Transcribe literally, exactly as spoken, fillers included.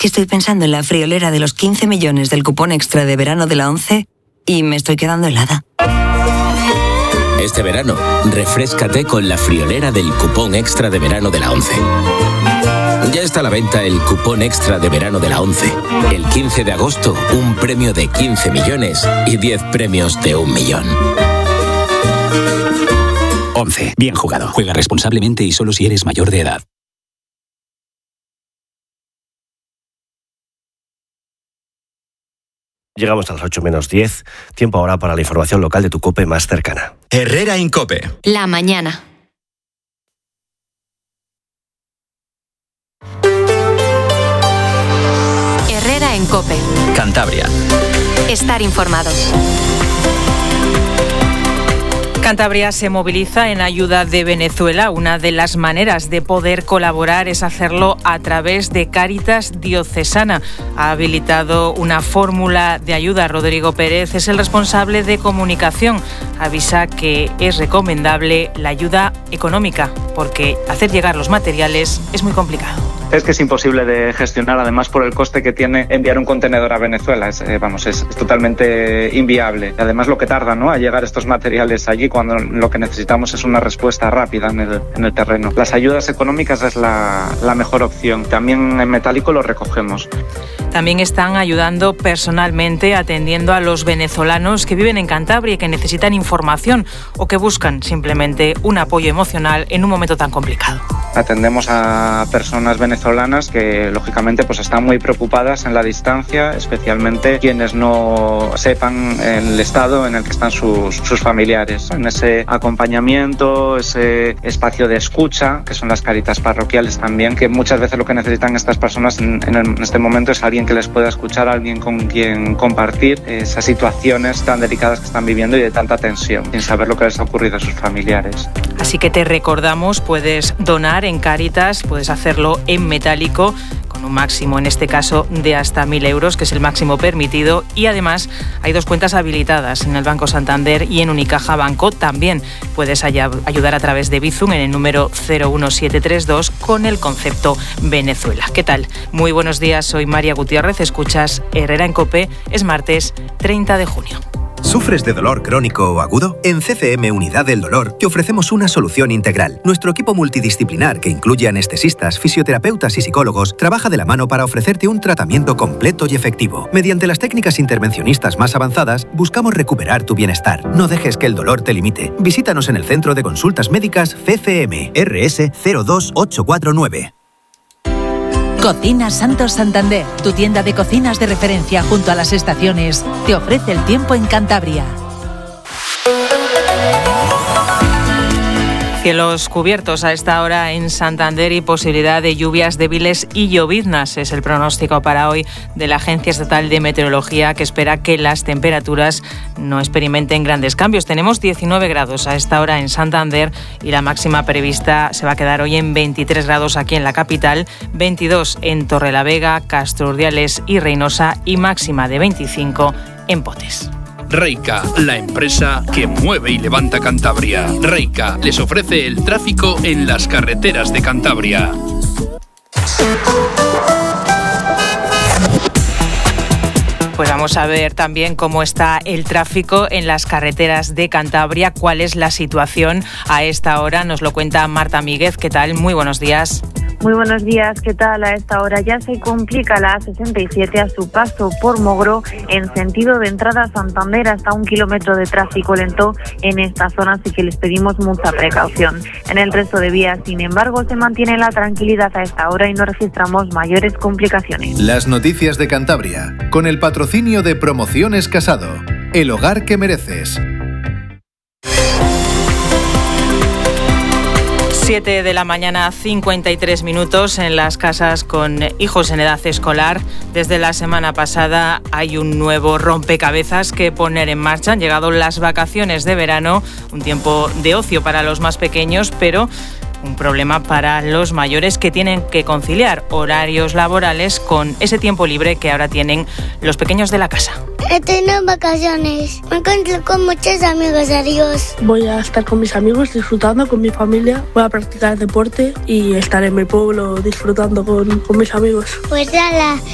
que estoy pensando en la friolera de los quince millones del cupón extra de verano de la ONCE y me estoy quedando helada. Este verano, refréscate con la friolera del cupón extra de verano de la ONCE. Ya está a la venta el cupón extra de verano de la ONCE. El quince de agosto, un premio de quince millones y diez premios de un millón. ONCE. Bien jugado. Juega responsablemente y solo si eres mayor de edad. Llegamos a las ocho menos diez. Tiempo ahora para la información local de tu COPE más cercana. Herrera en COPE. La mañana. Herrera en COPE. Cantabria. Estar informados. Cantabria se moviliza en ayuda de Venezuela. Una de las maneras de poder colaborar es hacerlo a través de Cáritas Diocesana. Ha habilitado una fórmula de ayuda. Rodrigo Pérez es el responsable de comunicación. Avisa que es recomendable la ayuda económica porque hacer llegar los materiales es muy complicado. Es que es imposible de gestionar, además por el coste que tiene enviar un contenedor a Venezuela. Es, eh, vamos, es, es totalmente inviable. Además lo que tarda, ¿no?, a llegar estos materiales allí cuando lo que necesitamos es una respuesta rápida en el, en el terreno. Las ayudas económicas es la, la mejor opción. También en metálico lo recogemos. También están ayudando personalmente, atendiendo a los venezolanos que viven en Cantabria y que necesitan información o que buscan simplemente un apoyo emocional en un momento tan complicado. Atendemos a personas venezolanas que lógicamente pues están muy preocupadas en la distancia, especialmente quienes no sepan el estado en el que están sus, sus familiares. En ese acompañamiento, ese espacio de escucha, que son las Cáritas parroquiales también, que muchas veces lo que necesitan estas personas en, en este momento es alguien que les pueda escuchar, alguien con quien compartir esas situaciones tan delicadas que están viviendo y de tanta tensión, sin saber lo que les ha ocurrido a sus familiares. Así que te recordamos, puedes donar en Cáritas, puedes hacerlo en metálico, con un máximo, en este caso, de hasta mil euros, que es el máximo permitido. Y además hay dos cuentas habilitadas en el Banco Santander y en Unicaja Banco. También puedes ayudar a través de Bizum en el número cero uno siete tres dos con el concepto Venezuela. ¿Qué tal? Muy buenos días, soy María Gutiérrez, escuchas Herrera en COPE, es martes treinta de junio. ¿Sufres de dolor crónico o agudo? En C C M Unidad del Dolor te ofrecemos una solución integral. Nuestro equipo multidisciplinar, que incluye anestesistas, fisioterapeutas y psicólogos, trabaja de la mano para ofrecerte un tratamiento completo y efectivo. Mediante las técnicas intervencionistas más avanzadas, buscamos recuperar tu bienestar. No dejes que el dolor te limite. Visítanos en el Centro de Consultas Médicas C C M, R S cero dos ocho cuatro nueve. Cocinas Santos Santander, tu tienda de cocinas de referencia junto a las estaciones, te ofrece el tiempo en Cantabria. Cielos cubiertos a esta hora en Santander y posibilidad de lluvias débiles y lloviznas. Es el pronóstico para hoy de la Agencia Estatal de Meteorología, que espera que las temperaturas no experimenten grandes cambios. Tenemos diecinueve grados a esta hora en Santander y la máxima prevista se va a quedar hoy en veintitrés grados aquí en la capital, veintidós en Torrelavega, Castro Urdiales y Reynosa y máxima de veinticinco en Potes. Reica, la empresa que mueve y levanta Cantabria. Reica les ofrece el tráfico en las carreteras de Cantabria. Pues vamos a ver también cómo está el tráfico en las carreteras de Cantabria, cuál es la situación a esta hora. Nos lo cuenta Marta Míguez. ¿Qué tal? Muy buenos días. Muy buenos días, ¿qué tal? A esta hora ya se complica la A sesenta y siete a su paso por Mogro en sentido de entrada a Santander, hasta un kilómetro de tráfico lento en esta zona, así que les pedimos mucha precaución. En el resto de vías, sin embargo, se mantiene la tranquilidad a esta hora y no registramos mayores complicaciones. Las noticias de Cantabria, con el patrocinio de Promociones Casado, el hogar que mereces. siete de la mañana, cincuenta y tres minutos en las casas con hijos en edad escolar. Desde la semana pasada hay un nuevo rompecabezas que poner en marcha. Han llegado las vacaciones de verano, un tiempo de ocio para los más pequeños, pero un problema para los mayores que tienen que conciliar horarios laborales con ese tiempo libre que ahora tienen los pequeños de la casa. He tenido vacaciones, me encuentro con muchos amigos, adiós. Voy a estar con mis amigos disfrutando con mi familia, voy a practicar deporte y estar en mi pueblo disfrutando con, con mis amigos. Pues ala,